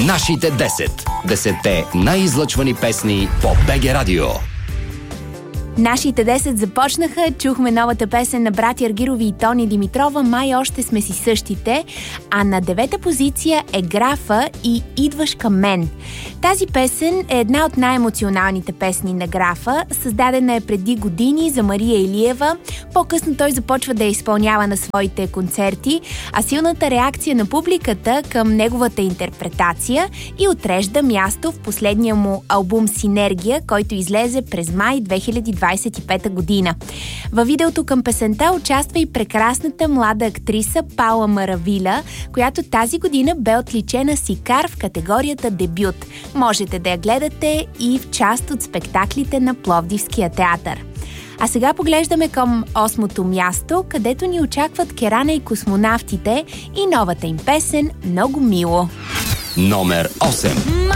Нашите 10. 10-те най-излъчвани песни по БГ Радио. Нашите 10 започнаха, чухме новата песен на братя Аргирови и Тони Димитрова "Май още сме си същите", а на 9-та позиция е Графа и "Идваш към мен". Тази песен е една от най-емоционалните песни на Графа, създадена е преди години за Мария Илиева. По-късно той започва да я изпълнява на своите концерти, а силната реакция на публиката към неговата интерпретация и отрежда място в последния му албум "Синергия", който излезе през май 2025 година. Във видеото към песента участва и прекрасната млада актриса Паула Маравиля, която тази година бе отличена с Икар в категорията дебют. Можете да я гледате и в част от спектаклите на Пловдивския театър. А сега поглеждаме към 8-то място, където ни очакват Керана и Космонавтите и новата им песен "Много мило". Номер 8.